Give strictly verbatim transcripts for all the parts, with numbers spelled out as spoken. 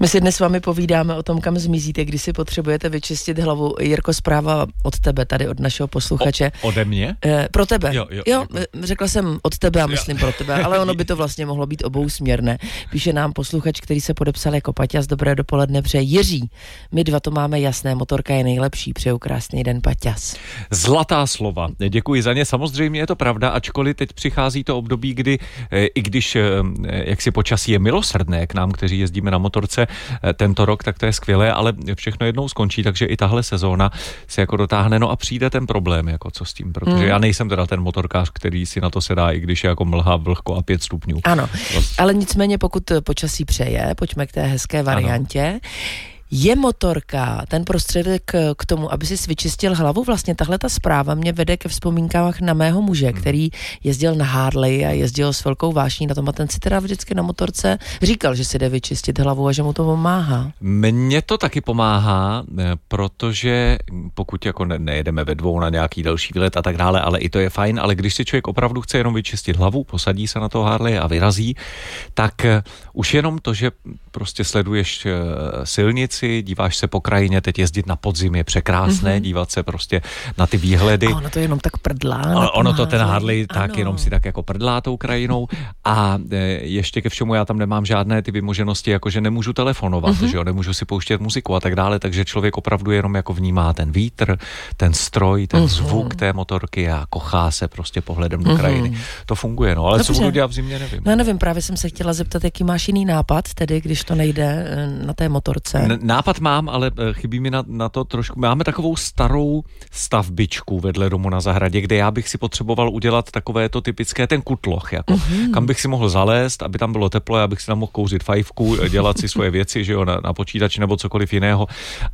My si dnes s vámi povídáme o tom, kam zmizíte, když si potřebujete vyčistit hlavu. Jirko, zpráva od tebe, tady od našeho posluchače. O, ode mě? E, pro tebe. Jo, jo, jo řekla jsem od tebe a myslím jo. pro tebe, ale ono by to vlastně mohlo být obousměrné. Píše nám posluchač, který se podepsal jako Paťas. Dobré dopoledne, přeje Jiří. My dva to máme jasné, motorka je nejlepší. Přeju krásný den, Paťas. Zlatá slova. Děkuji za ně. Samozřejmě je to pravda, ačkoliv teď přichází to období, kdy i když jak si počasí je milosrdné k nám, kteří jezdíme na motorce tento rok, tak to je skvělé, ale všechno jednou skončí, takže i tahle sezóna se jako dotáhne, no a přijde ten problém, jako co s tím, protože mm. já nejsem teda ten motorkář, který si na to sedá, i když je jako mlha, vlhko a pět stupňů. Ano, vlastně. Ale nicméně pokud počasí přeje, pojďme k té hezké variantě. Ano. Je motorka ten prostředek k tomu, aby si vyčistil hlavu? Vlastně tahle ta zpráva mě vede ke vzpomínkách na mého muže, hmm. který jezdil na Harley a jezdil s velkou vášní na tom a ten si teda vždycky na motorce říkal, že si jde vyčistit hlavu a že mu to pomáhá. Mně to taky pomáhá, protože pokud jako ne, nejedeme ve dvou na nějaký další výlet a tak dále, ale i to je fajn, ale když si člověk opravdu chce jenom vyčistit hlavu, posadí se na toho Harley a vyrazí, tak už jenom to, že prostě sleduješ silnici, díváš se po krajině, teď jezdit na podzim je překrásné, mm-hmm. dívat se prostě na ty výhledy. A ono to jenom tak prdlá. Ono, ono to ten Harley tak ano. jenom si tak jako prdlá tou krajinou a e, ještě ke všemu já tam nemám žádné ty vymoženosti, jakože nemůžu telefonovat, mm-hmm. že jo, nemůžu si pouštět muziku a tak dále, takže člověk opravdu jenom jako vnímá ten vítr, ten stroj, ten mm-hmm. zvuk té motorky a kochá se prostě pohledem mm-hmm. do krajiny. To funguje, no, ale dobře. Co budu dělat v zimě, nevím. No nevím, právě jsem se chtěla zeptat, jaký máš jiný nápad, tedy když to nejde na té motorce. N- nápad mám, ale chybí mi na, na to trošku. Máme takovou starou stavbičku vedle domu na zahradě, kde já bych si potřeboval udělat takové to typické ten kutloch, jako, mm-hmm. kam bych si mohl zalézt, aby tam bylo teplo, abych si tam mohl kouřit fajfku, dělat si svoje věci, že jo, na, na počítači nebo cokoliv jiného,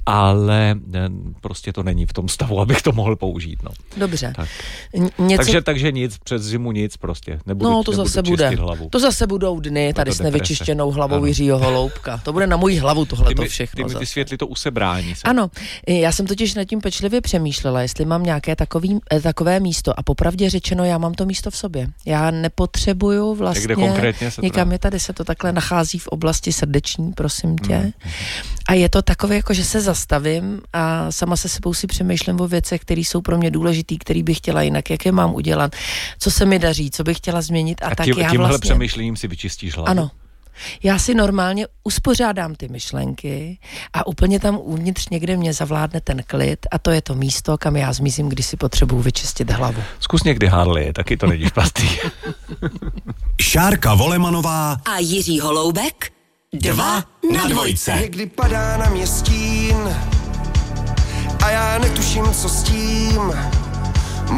ale ne, prostě to není v tom stavu, abych to mohl použít. No. Dobře. Tak. Něco... Takže, takže nic, přes zimu nic prostě. Nebudu, no to nebudu zase bude. Hlavu. To zase budou dny tady s nevyčištěnou hlavou Jiřího Holoubka. To bude na moji hlavu tohleto všechno. Ty mi ty světly to usebrání se. Ano, já jsem totiž nad tím pečlivě přemýšlela, jestli mám nějaké takový, takové místo a popravdě řečeno, já mám to místo v sobě. Já nepotřebuju vlastně kde konkrétně se někam je tady se to takhle nachází v oblasti srdeční, prosím tě. Mm. A je to takové, jako že se zastavím a sama se sebou si přemýšlím o věcech, které jsou pro mě důležitý, které bych chtěla jinak, jak je mám udělat, co se mi daří, co bych chtěla změnit a, a tak tím, já tímhle vlastně... přemýšlením si vyčistíš hlavu. Ano. Já si normálně uspořádám ty myšlenky a úplně tam uvnitř někde mě zavládne ten klid a to je to místo, kam já zmizím, když si potřebuju vyčistit hlavu. Zkus někdy Harley, taky to není špatný. Šárka Volemanová a Jiří Holoubek dva na dvojce. Někdy padá na mě stín a já netuším, co s tím.